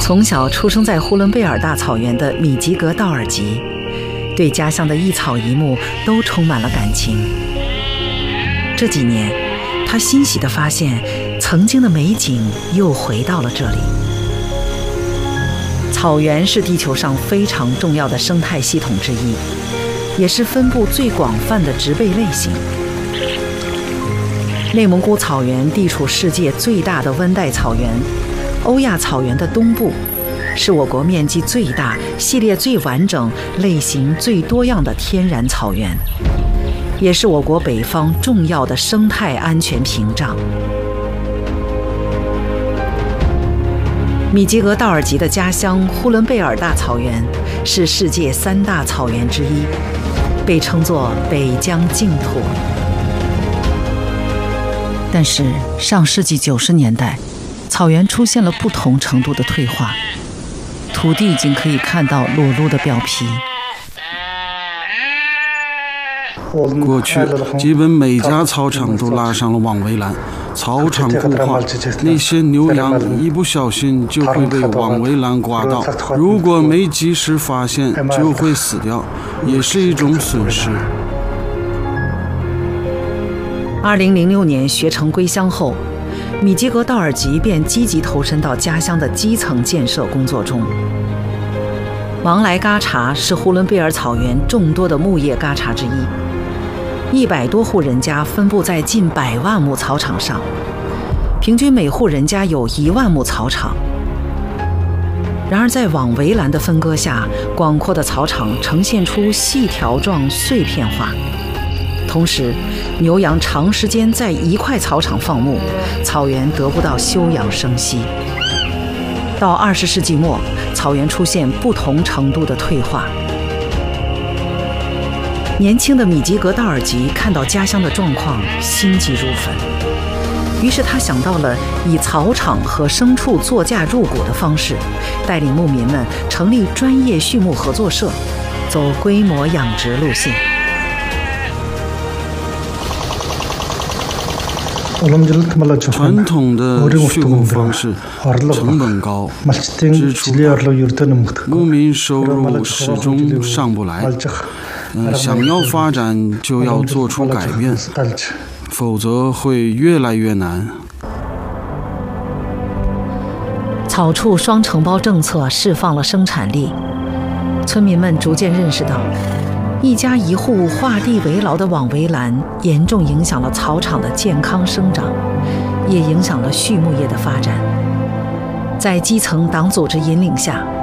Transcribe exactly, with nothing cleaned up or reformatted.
从小出生在呼伦贝尔大草原的米吉格道尔吉，对家乡的一草一木都充满了感情。这几年，他欣喜地发现，曾经的美景又回到了这里。草原是地球上非常重要的生态系统之一，也是分布最广泛的植被类型。内蒙古草原地处世界最大的温带草原欧亚草原的东部，是我国面积最大、系列最完整、类型最多样的天然草原，也是我国北方重要的生态安全屏障。米吉格道尔吉的家乡呼伦贝尔大草原是世界三大草原之一，被称作北疆净土。但是上世纪九十年代，草原出现了不同程度的退化，土地已经可以看到裸露的表皮。 过去基本每家草场都拉上了网围栏，草场固化，那些牛羊一不小心就会被网围栏刮到，如果没及时发现就会死掉，也是一种损失。 二零零六年学成归乡后，米吉格道尔吉便积极投身到家乡的基层建设工作中。王来嘎查是呼伦贝尔草原众多的牧业嘎查之一，一百多户人家分布在近百万亩草场上，平均每户人家有一万亩草场。然而在网围栏的分割下，广阔的草场呈现出细条状碎片化。同时，牛羊长时间在一块草场放牧，草原得不到休养生息。到二十世纪末，草原出现不同程度的退化。年轻的米吉格道尔吉看到家乡的状况，心急如焚。于是他想到了以草场和牲畜作价入股的方式，带领牧民们成立专业畜牧合作社，走规模养殖路线。 传统的畜牧方式成本高，支出大，牧民收入始终上不来。呃、想要发展就要做出改变，否则会越来越难。 草畜双承包政策释放了生产力，村民们逐渐认识到，一家一户画地为牢的网围栏严重影响了草场的健康生长，也影响了畜牧业的发展。在基层党组织引领下，